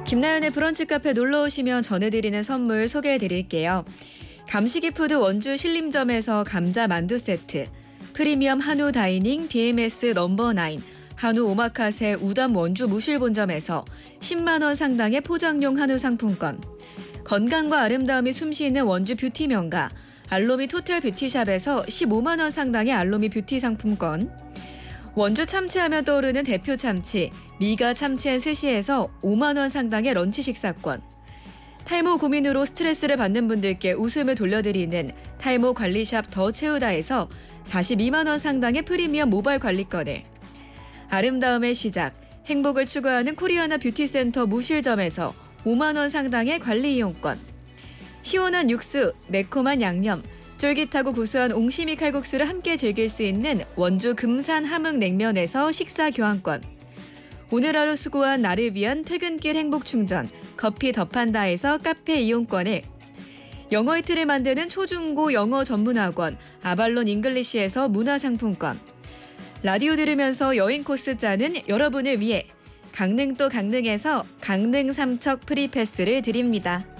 김나연의 브런치 카페 놀러 오시면 전해드리는 선물 소개해드릴게요. 감시기푸드 원주 신림점에서 감자 만두 세트, 프리미엄 한우 다이닝 BMS 넘버9, 한우 오마카세 우담 원주 무실본점에서 10만 원 상당의 포장용 한우 상품권, 건강과 아름다움이 숨쉬는 원주 뷰티 명가 알로미 토탈 뷰티샵에서 15만 원 상당의 알로미 뷰티 상품권, 원주 참치하면 떠오르는 대표 참치 미가 참치앤스시에서 5만 원 상당의 런치 식사권, 탈모 고민으로 스트레스를 받는 분들께 웃음을 돌려드리는 탈모 관리샵 더 채우다에서 42만 원 상당의 프리미엄 모바일 관리권을, 아름다움의 시작 행복을 추구하는 코리아나 뷰티센터 무실점에서 5만 원 상당의 관리 이용권, 시원한 육수 매콤한 양념 쫄깃하고 구수한 옹심이 칼국수를 함께 즐길 수 있는 원주 금산 함흥냉면에서 식사 교환권, 오늘 하루 수고한 나를 위한 퇴근길 행복충전 커피 더판다에서 카페 이용권을, 영어 이틀을 만드는 초중고 영어 전문학원 아발론 잉글리시에서 문화상품권, 라디오 들으면서 여행 코스 짜는 여러분을 위해 강릉도 강릉에서 강릉 삼척 프리패스를 드립니다.